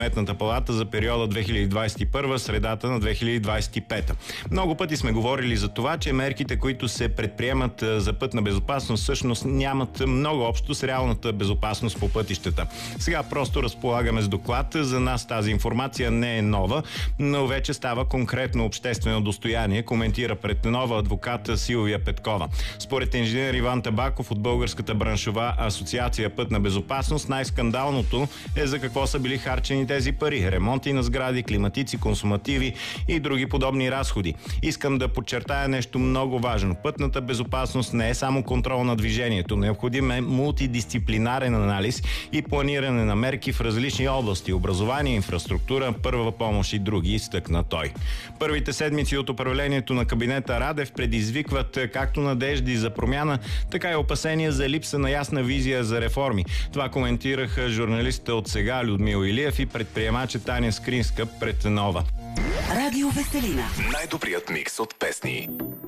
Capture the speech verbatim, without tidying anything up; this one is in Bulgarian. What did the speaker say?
Сметната палата за периода две хиляди двадесет и първа – средата на две хиляди двадесет и пета. Много пъти сме говорили за това, че мерките, които се предприемат за пътна безопасност, всъщност нямат много общо с реалната безопасност по пътищата. Сега просто разполагаме с доклад. За нас тази информация не е нова, но вече става конкретно обществено достояние, коментира пред нова адвоката Силвия Петкова. Според инженер Иван Табаков от Българската браншова асоциация Пътна безопасност, най-скандалното е за какво са били харчени тези пари. Ремонти на сгради, климатици, консумативи и други подобни разходи. Искам да подчертая нещо много важно. Пътната безопасност не е само контрол на движението. Необходим е мултидисциплинарен анализ и планиране на мерки в различни области – образование, инфраструктура, първа помощ и други, изтъкна той. Първите седмици от управлението на кабинета Радев предизвикват както надежди за промяна, така и опасения за липса на ясна визия за реформи. Това коментираха журналистите от Сега Людмил Илиев и предприемача Таня Скринска пред Нова. Радио Веселина. Най-добрият микс от песни.